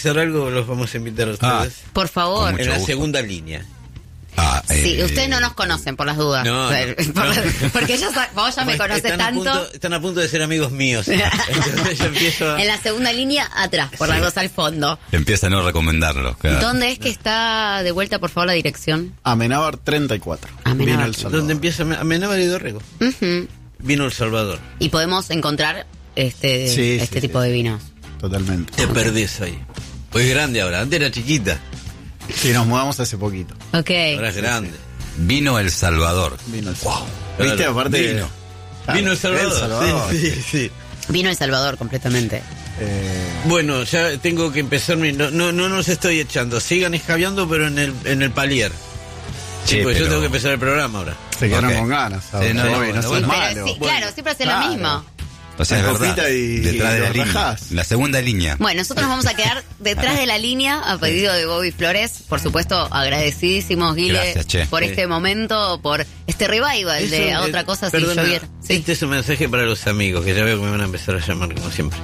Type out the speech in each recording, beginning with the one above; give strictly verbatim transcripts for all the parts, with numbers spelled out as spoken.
confesar algo, los vamos a invitar a ustedes. Ah, por favor. En la gusto. segunda línea. Ah, Sí, eh, ustedes no nos conocen, por las dudas. No, no, Por- no. Porque yo, sa- vos ya me Bueno, conoces están a tanto. punto- están a punto de ser amigos míos. Entonces yo empiezo a... En la segunda línea, atrás, por las dos al fondo. Empieza a no recomendarlo. Claro. ¿Dónde es que está de vuelta, por favor, la dirección? Amenábar treinta y cuatro. Amenábar. Vino El Salvador. ¿Dónde empieza Amenábar y Dorrego? Ujú. Vino El Salvador. Y podemos encontrar este, Sí, este sí, tipo sí. de vinos. Totalmente. Te perdés ahí. Hoy es grande ahora. Antes era chiquita. Sí, nos mudamos hace poquito. Ok. Ahora es grande. Vino El Salvador. Vino El Salvador. Claro. ¿Viste? Aparte. Vino. Claro, Vino El Salvador. El Salvador. Sí, sí, sí. Vino El Salvador completamente. Eh, Bueno, ya tengo que empezar. mi- No, no, no nos estoy echando. Sigan escabeando, pero en el, en el palier. Sí, Sí, pues yo pero- tengo que empezar el programa ahora. se quedaron Ok. con ganas. Sí, ahora. no, Sí, no, no bueno, seas bueno. Pero malo. sí, claro, siempre hacen claro. lo mismo. O sea, es Una verdad. copita y- Detrás de y la lo línea. rajás. La segunda línea. Bueno, nosotros nos vamos a quedar detrás de la línea a pedido de Bobby Flores. Por supuesto, agradecidísimos, Guile, Gracias, che. por Sí. este momento, por este revival Eso, de eh, a otra cosa sin perdona, llover. Sí. Este es un mensaje para los amigos, que ya veo que me van a empezar a llamar como siempre.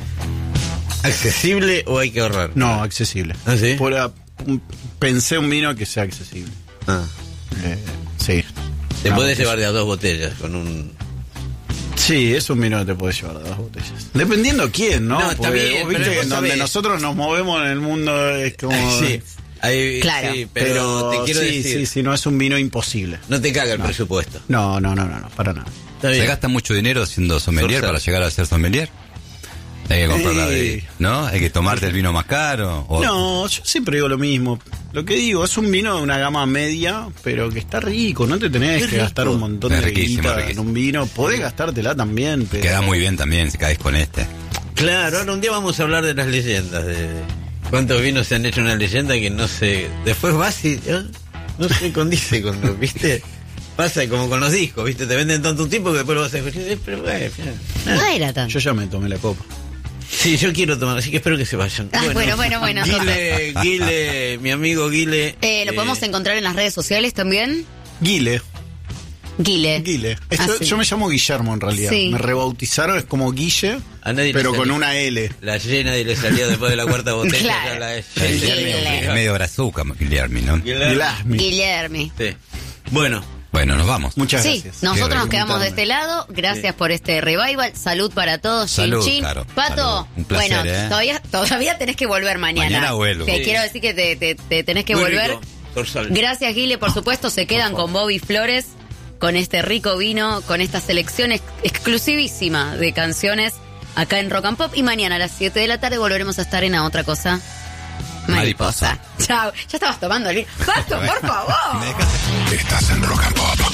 ¿Accesible o hay que ahorrar? No, accesible. ¿Ah, sí? Por a- un- pensé un vino que sea accesible. Ah. Eh, sí. Te No, podés es- llevar de a dos botellas con un... Sí, es un vino que te puedes llevar de dos botellas. Dependiendo quién, ¿no? No, está Porque bien, vos viste pero que vos en donde sabés. nosotros nos movemos en el mundo es como... Sí, ahí- Claro. sí, pero, te quiero sí, decir, sí, sí, no es un vino imposible. no te caga el presupuesto. No, no, no, no, no, para nada. Está ¿Se bien. gasta mucho dinero siendo sommelier Sorsal. para llegar a ser sommelier? Hay que comprar la de... Sí. ¿No? Hay que tomarte el vino más caro. O... No, yo siempre digo lo mismo. Lo que digo, es un vino de una gama media, pero que está rico. No te tenés Es que rico. gastar un montón Es de riquísimo, guita en riquísimo. un vino. Podés gastártela también, pero... Queda muy bien también si caes con este. Claro, ahora un día vamos a hablar de las leyendas, de cuántos vinos se han hecho una leyenda que no se... Después vas y... ¿eh? No se condice con lo, ¿viste? Pasa como con los discos, ¿viste? Te venden tanto un tipo que después lo vas a escuchar. eh, Pero, bueno, No era tanto. Yo ya me tomé la copa. sí, yo quiero tomar, así que espero que se vayan. Ah, bueno, bueno, bueno, Guile, Guile, mi amigo Guile. Eh, ¿Lo eh, podemos encontrar en las redes sociales también? Guile. Guile. Guile. Esto- Ah, sí. Yo me llamo Guillermo en realidad. Sí. Me rebautizaron, es como Guille, A nadie le pero salió. con una L. La llena y le salió después de la cuarta botella. Claro. ya la es. Sí, Guillermo, Guile. es medio brazuca, Guillermo, ¿no? Guillermo. Guilasmi. Guillermi. Sí. Bueno, Bueno, nos vamos. Muchas Sí, gracias. nosotros Qué nos rico. quedamos de este lado. Gracias por este revival. Salud para todos. Chin, Salud, chin. Caro. Pato, Salud. Un placer, bueno, ¿eh? todavía, todavía tenés que volver mañana. Mañana vuelvo. Te Sí. quiero decir que te, te- te tenés que muy volver. rico, Dorsal. Gracias, Guile, por supuesto. Se quedan con Bobby Flores, con este rico vino, con esta selección ex- exclusivísima de canciones acá en Rock and Pop. Y mañana a las siete de la tarde volveremos a estar en A Otra Cosa Mariposa. Chao. Ya estabas tomando el vino. Pato, por favor. ¿Me dejas? Estás en Rock and Pop.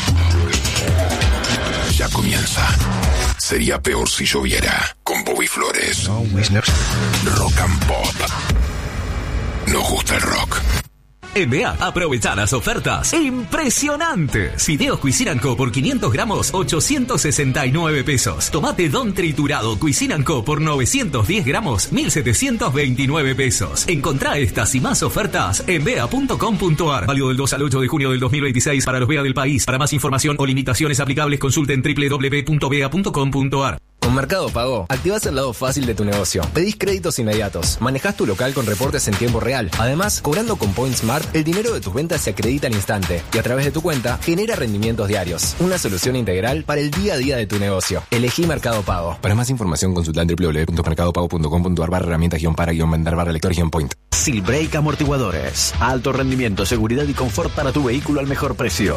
Ya comienza. Sería peor si lloviera. Con Bobby Flores. Rock and Pop. Nos gusta el rock. En B A, aprovecha las ofertas impresionantes. Fideos Cuisine and Co por quinientos gramos, ochocientos sesenta y nueve pesos. Tomate Don triturado Cuisine and Co por novecientos diez gramos, mil setecientos veintinueve pesos. Encontrá estas y más ofertas en bea punto com punto ar. Válido del dos al ocho de junio del dos mil veintiséis para los B E A del país. Para más información o limitaciones aplicables, consulten doble u doble u doble u punto bea punto com punto ar. Con Mercado Pago, activás el lado fácil de tu negocio. Pedís créditos inmediatos. Manejás tu local con reportes en tiempo real. Además, cobrando con Point Smart, el dinero de tus ventas se acredita al instante y a través de tu cuenta genera rendimientos diarios. Una solución integral para el día a día de tu negocio. Elegí Mercado Pago. Para más información, consulta en doble u doble u doble u punto mercado pago punto com punto ar barra herramientas guión para guión vender barra lector guión point. Silbrake Amortiguadores. Alto rendimiento, seguridad y confort para tu vehículo al mejor precio.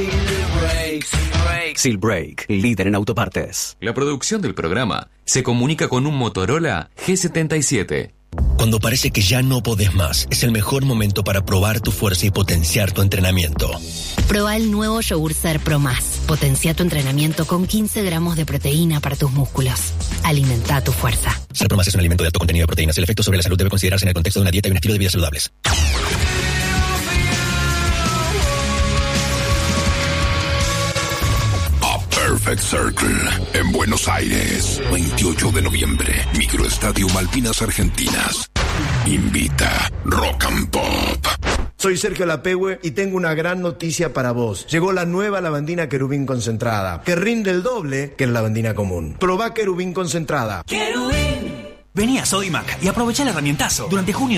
Silbrake, líder en autopartes. La producción del programa se comunica con un Motorola G setenta y siete. Cuando parece que ya no podés más, es el mejor momento para probar tu fuerza y potenciar tu entrenamiento. Proba el nuevo Yogur Ser Pro Más. Potencia tu entrenamiento con quince gramos de proteína para tus músculos. Alimenta tu fuerza. Ser Pro Más es un alimento de alto contenido de proteínas. El efecto sobre la salud debe considerarse en el contexto de una dieta y un estilo de vida saludables. Perfect Circle, en Buenos Aires, veintiocho de noviembre, Microestadio Malvinas Argentinas. Invita Rock and Pop. Soy Sergio Lapehue y tengo una gran noticia para vos. Llegó la nueva lavandina Querubín concentrada, que rinde el doble que la lavandina común. Probá Querubín concentrada. Vení a Sodimac y aprovecha el herramientazo. Durante junio